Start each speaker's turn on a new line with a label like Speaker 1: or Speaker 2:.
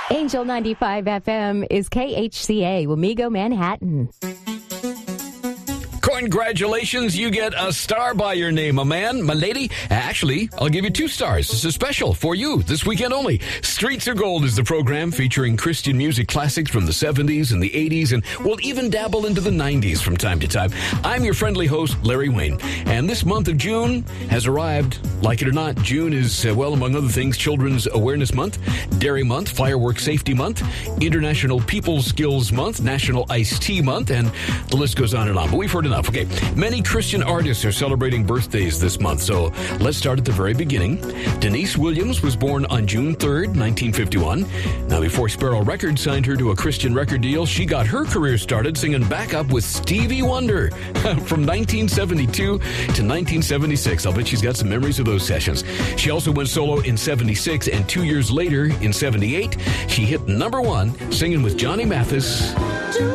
Speaker 1: Angel 95 FM is KHCA, Wamego, Manhattan.
Speaker 2: Congratulations, you get a star by your name, my man, my lady. Actually, I'll give you 2 stars. This is special for you this weekend only. Streets of Gold is the program featuring Christian music classics from the 70s and the 80s, and we'll even dabble into the 90s from time to time. I'm your friendly host, Larry Wayne, and this month of June has arrived. Like it or not, June is, well, among other things, Children's Awareness Month, Dairy Month, Fireworks Safety Month, International People Skills Month, National Iced Tea Month, and the list goes on and on. But we've heard enough. Okay, many Christian artists are celebrating birthdays this month, so let's start at the very beginning. Denise Williams was born on June 3rd, 1951. Now, before Sparrow Records signed her to a Christian record deal, she got her career started singing backup with Stevie Wonder from 1972 to 1976. I'll bet she's got some memories of those sessions. She also went solo in 76, and 2 years later, in 78, she hit #1 singing with Johnny Mathis.